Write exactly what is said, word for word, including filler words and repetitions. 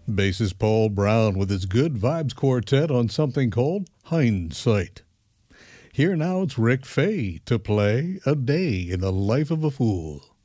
Bassist Paul Brown with his Good Vibes Quartet on something called Hindsight. Here now it's Rick Fay to play A Day in the Life of a Fool.